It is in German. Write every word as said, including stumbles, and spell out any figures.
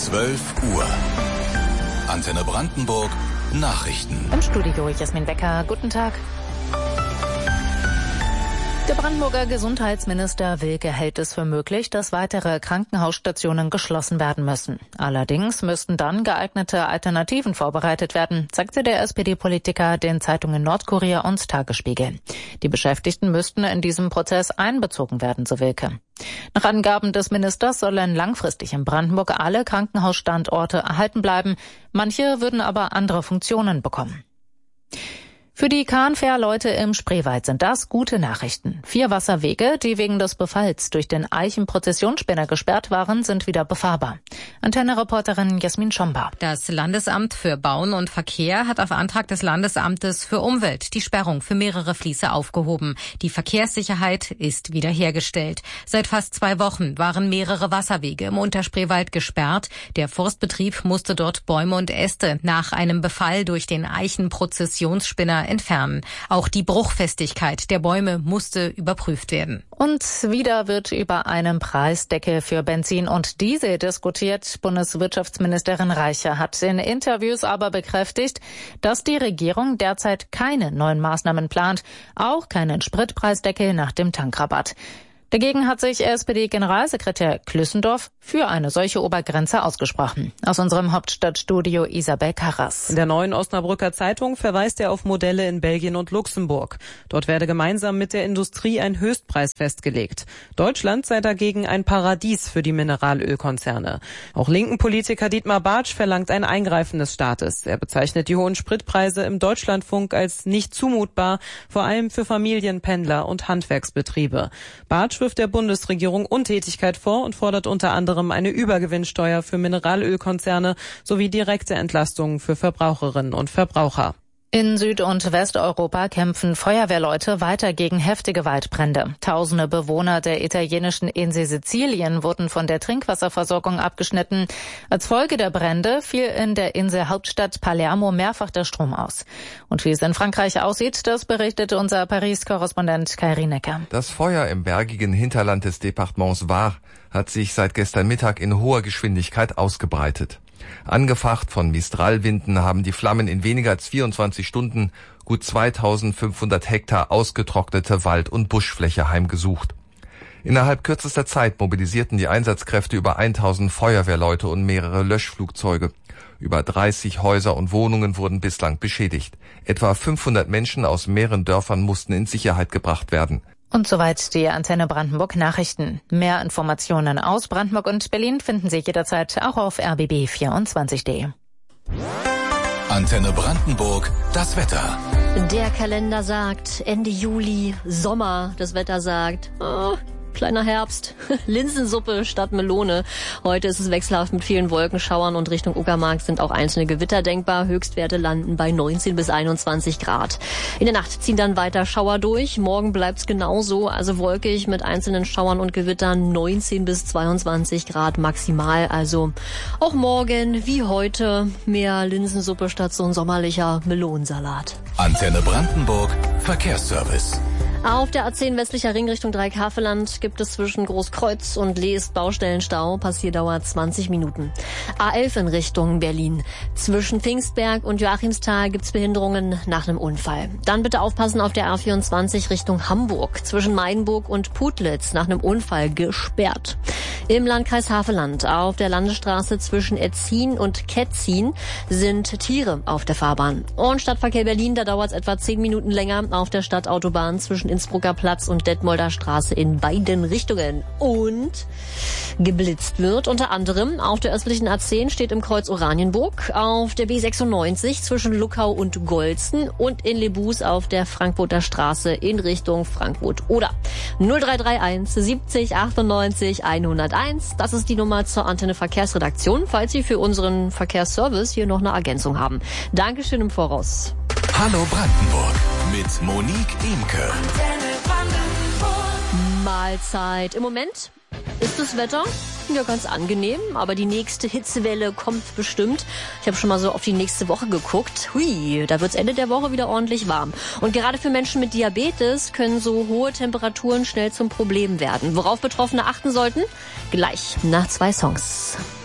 zwölf Uhr. Antenne Brandenburg Nachrichten. Im Studio Jasmin Becker. Guten Tag. Der Brandenburger Gesundheitsminister Wilke hält es für möglich, dass weitere Krankenhausstationen geschlossen werden müssen. Allerdings müssten dann geeignete Alternativen vorbereitet werden, sagte der S P D-Politiker den Zeitungen Nordkurier und Tagesspiegel. Die Beschäftigten müssten in diesem Prozess einbezogen werden, so Wilke. Nach Angaben des Ministers sollen langfristig in Brandenburg alle Krankenhausstandorte erhalten bleiben. Manche würden aber andere Funktionen bekommen. Für die Kahnfährleute im Spreewald sind das gute Nachrichten. Vier Wasserwege, die wegen des Befalls durch den Eichen-Prozessionsspinner gesperrt waren, sind wieder befahrbar. Antenne-Reporterin Jasmin Schomba. Das Landesamt für Bauen und Verkehr hat auf Antrag des Landesamtes für Umwelt die Sperrung für mehrere Fließe aufgehoben. Die Verkehrssicherheit ist wiederhergestellt. Seit fast zwei Wochen waren mehrere Wasserwege im Unterspreewald gesperrt. Der Forstbetrieb musste dort Bäume und Äste nach einem Befall durch den Eichen-Prozessionsspinner entfernen. Auch die Bruchfestigkeit der Bäume musste überprüft werden. Und wieder wird über einen Preisdeckel für Benzin und Diesel diskutiert. Bundeswirtschaftsministerin Reiche hat in Interviews aber bekräftigt, dass die Regierung derzeit keine neuen Maßnahmen plant, auch keinen Spritpreisdeckel nach dem Tankrabatt. Dagegen hat sich S P D-Generalsekretär Klüssendorf für eine solche Obergrenze ausgesprochen. Aus unserem Hauptstadtstudio Isabel Karras. In der Neuen Osnabrücker Zeitung verweist er auf Modelle in Belgien und Luxemburg. Dort werde gemeinsam mit der Industrie ein Höchstpreis festgelegt. Deutschland sei dagegen ein Paradies für die Mineralölkonzerne. Auch linken Politiker Dietmar Bartsch verlangt ein Eingreifen des Staates. Er bezeichnet die hohen Spritpreise im Deutschlandfunk als nicht zumutbar, vor allem für Familien, Pendler und Handwerksbetriebe. Bartsch wirft der Bundesregierung Untätigkeit vor und fordert unter anderem eine Übergewinnsteuer für Mineralölkonzerne sowie direkte Entlastungen für Verbraucherinnen und Verbraucher. In Süd- und Westeuropa kämpfen Feuerwehrleute weiter gegen heftige Waldbrände. Tausende Bewohner der italienischen Insel Sizilien wurden von der Trinkwasserversorgung abgeschnitten. Als Folge der Brände fiel in der Inselhauptstadt Palermo mehrfach der Strom aus. Und wie es in Frankreich aussieht, das berichtet unser Paris-Korrespondent Kai Rienecker. Das Feuer im bergigen Hinterland des Departements Var hat sich seit gestern Mittag in hoher Geschwindigkeit ausgebreitet. Angefacht von Mistralwinden haben die Flammen in weniger als vierundzwanzig Stunden gut zweitausendfünfhundert Hektar ausgetrocknete Wald- und Buschfläche heimgesucht. Innerhalb kürzester Zeit mobilisierten die Einsatzkräfte über tausend Feuerwehrleute und mehrere Löschflugzeuge. Über dreißig Häuser und Wohnungen wurden bislang beschädigt. Etwa fünfhundert Menschen aus mehreren Dörfern mussten in Sicherheit gebracht werden. Und soweit die Antenne Brandenburg Nachrichten. Mehr Informationen aus Brandenburg und Berlin finden Sie jederzeit auch auf r b b vierundzwanzig punkt d. Antenne Brandenburg, das Wetter. Der Kalender sagt Ende Juli, Sommer. Das Wetter sagt, oh, kleiner Herbst, Linsensuppe statt Melone. Heute ist es wechselhaft mit vielen Wolkenschauern und Richtung Uckermark sind auch einzelne Gewitter denkbar. Höchstwerte landen bei neunzehn bis einundzwanzig Grad. In der Nacht ziehen dann weiter Schauer durch. Morgen bleibt's genauso, also wolkig mit einzelnen Schauern und Gewittern, neunzehn bis zweiundzwanzig Grad maximal. Also auch morgen wie heute mehr Linsensuppe statt so ein sommerlicher Melonensalat. Antenne Brandenburg, Verkehrsservice. Auf der A zehn westlicher Ring Richtung Dreieckhavelland gibt es zwischen Großkreuz und Leest Baustellenstau. Passierdauer zwanzig Minuten. A elf in Richtung Berlin. Zwischen Pfingstberg und Joachimsthal gibt es Behinderungen nach einem Unfall. Dann bitte aufpassen auf der A vierundzwanzig Richtung Hamburg. Zwischen Meidenburg und Putlitz nach einem Unfall gesperrt. Im Landkreis Havelland auf der Landesstraße zwischen Etzin und Ketzin sind Tiere auf der Fahrbahn. Und Stadtverkehr Berlin, da dauert es etwa zehn Minuten länger auf der Stadtautobahn zwischen Innsbrucker Platz und Detmolder Straße in beiden Richtungen. Und geblitzt wird unter anderem auf der östlichen A zehn steht im Kreuz Oranienburg, auf der B sechsundneunzig zwischen Luckau und Golzen und in Lebus auf der Frankfurter Straße in Richtung Frankfurt-Oder. null drei drei eins siebzig achtundneunzig hunderteins, das ist die Nummer zur Antenne Verkehrsredaktion, falls Sie für unseren Verkehrsservice hier noch eine Ergänzung haben. Dankeschön im Voraus. Hallo Brandenburg mit Monique Imke. Mahlzeit. Im Moment ist das Wetter ja ganz angenehm, aber die nächste Hitzewelle kommt bestimmt. Ich habe schon mal so auf die nächste Woche geguckt. Hui, da wird's Ende der Woche wieder ordentlich warm. Und gerade für Menschen mit Diabetes können so hohe Temperaturen schnell zum Problem werden. Worauf Betroffene achten sollten? Gleich nach zwei Songs.